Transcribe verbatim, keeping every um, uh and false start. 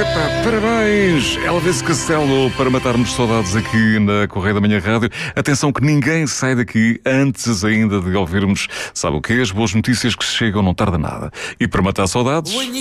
Epá, parabéns! Elvis Costello para matarmos saudades aqui na Correia da Manhã Rádio. Atenção que ninguém sai daqui antes ainda de ouvirmos, sabe o quê? As boas notícias que chegam não tarda nada. E para matar saudades...